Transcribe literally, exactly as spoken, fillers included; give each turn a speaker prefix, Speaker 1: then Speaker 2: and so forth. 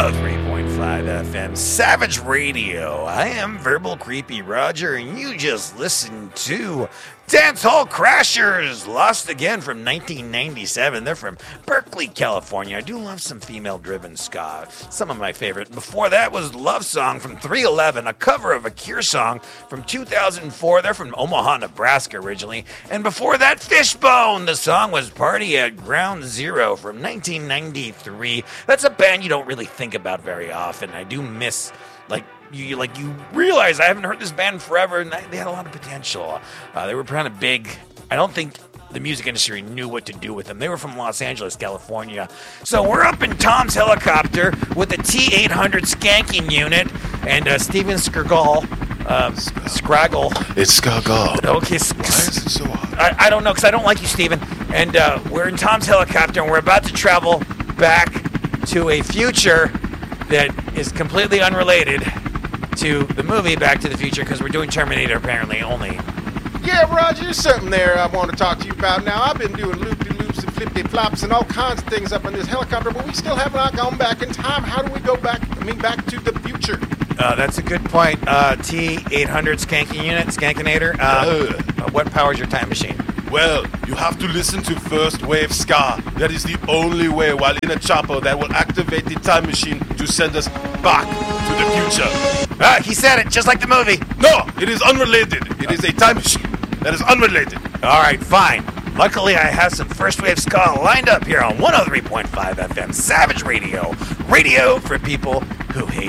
Speaker 1: oh three point five F M, Savage Radio. I am Verbal Creepy Roger, and you just listened to Dance Hall Crashers, Lost Again from nineteen ninety-seven. They're from Berkeley, California. I do love some female-driven ska, some of my favorite. Before that was Love Song from three eleven, a cover of a Cure song from two thousand four. They're from Omaha, Nebraska originally. And before that, Fishbone. The song was Party at Ground Zero from nineteen ninety-three. That's a band you don't really think about very often. I do miss, like, You like you realize I haven't heard this band forever, and they had a lot of potential. Uh, they were kind of big. I don't think the music industry knew what to do with them. They were from Los Angeles, California. So we're up in Tom's helicopter with the T eight hundred skanking unit and uh, Steven Skrgal. Uh, Scraggle.
Speaker 2: It's Skrgal.
Speaker 1: Okay.
Speaker 2: Why is it so hard?
Speaker 1: I, I don't know, because I don't like you, Steven. And uh, we're in Tom's helicopter, and we're about to travel back to a future that is completely unrelated to the movie Back to the Future, because we're doing Terminator apparently only.
Speaker 3: Yeah, Roger, there's something there I want to talk to you about now. I've been doing loop-de-loops and flip-de-flops and all kinds of things up in this helicopter, but we still have not gone back in time. How do we go back, I mean, back to the future?
Speaker 1: Uh, that's a good point. Uh, T eight hundred skanking unit, Skankinator. Uh, uh, what powers your time machine?
Speaker 2: Well, you have to listen to first wave ska. That is the only way while in a chopper that will activate the time machine to send us back to the future.
Speaker 1: Ah, he said it, just like the movie.
Speaker 2: No, it is unrelated. It is a time machine that is unrelated.
Speaker 1: All right, fine. Luckily, I have some first wave ska lined up here on one oh three point five F M, Savage Radio. Radio for people who hate